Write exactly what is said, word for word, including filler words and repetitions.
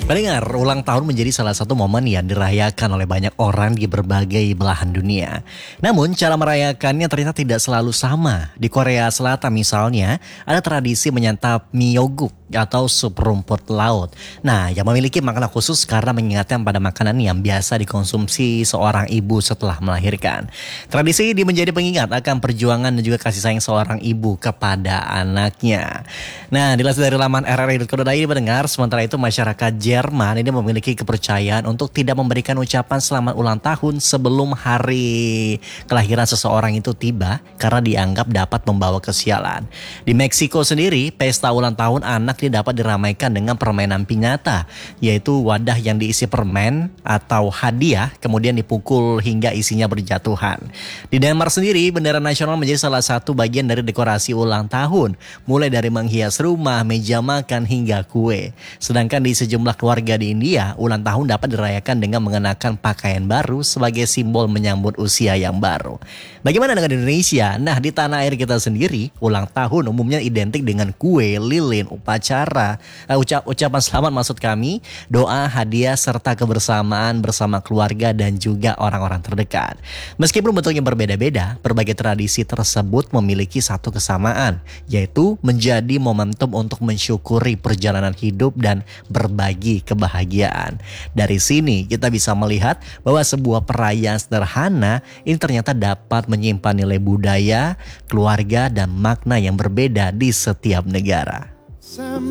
Pendengar, ulang tahun menjadi salah satu momen yang dirayakan oleh banyak orang di berbagai belahan dunia. Namun, cara merayakannya ternyata tidak selalu sama. Di Korea Selatan misalnya, ada tradisi menyantap myeoguk atau sup rumput laut. Nah, yang memiliki makna khusus karena mengingatkan pada makanan yang biasa dikonsumsi seorang ibu setelah melahirkan. Tradisi ini menjadi pengingat akan perjuangan dan juga kasih sayang seorang ibu kepada anaknya. Nah, dilansir dari laman r r i titik co titik i d pendengar, sementara itu masyarakat Jerman ini memiliki kepercayaan untuk tidak memberikan ucapan selamat ulang tahun sebelum hari kelahiran seseorang itu tiba karena dianggap dapat membawa kesialan. Di Meksiko sendiri, pesta ulang tahun anak ini dapat diramaikan dengan permainan piñata, yaitu wadah yang diisi permen atau hadiah kemudian dipukul hingga isinya berjatuhan. Di Denmark sendiri, bendera nasional menjadi salah satu bagian dari dekorasi ulang tahun, mulai dari menghias rumah, meja makan hingga kue. Sedangkan di sejumlah keluarga di India, ulang tahun dapat dirayakan dengan mengenakan pakaian baru sebagai simbol menyambut usia yang baru. Bagaimana dengan Indonesia? Nah, di tanah air kita sendiri, ulang tahun umumnya identik dengan kue, lilin, upacara, uh, ucap, ucapan selamat maksud kami, doa, hadiah, serta kebersamaan bersama keluarga dan juga orang-orang terdekat. Meskipun bentuknya berbeda-beda, berbagai tradisi tersebut memiliki satu kesamaan, yaitu menjadi momentum untuk mensyukuri perjalanan hidup dan berbagi kebahagiaan. Dari sini kita bisa melihat bahwa sebuah perayaan sederhana ini ternyata dapat menyimpan nilai budaya, keluarga, dan makna yang berbeda di setiap negara.